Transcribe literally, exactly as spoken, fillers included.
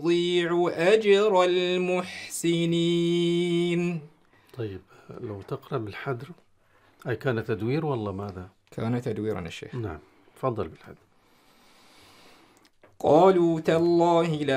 نضيع أجر المحسنين. طيب لو تقرأ بالحذر، أي كان تدوير والله ماذا؟ كان تدويرا الشيخ. نعم، تفضل بالحذر. قالوا تالله لا